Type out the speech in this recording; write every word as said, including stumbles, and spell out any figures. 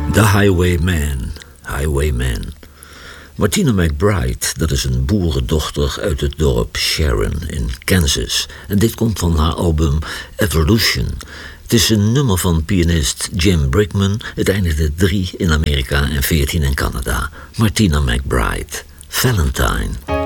The Highwayman, Highwayman. Martina McBride, dat is een boerendochter uit het dorp Sharon in Kansas. En dit komt van haar album Evolution. Het is een nummer van pianist Jim Brickman. Het eindigde drie in Amerika en veertien in Canada. Martina McBride, Valentine.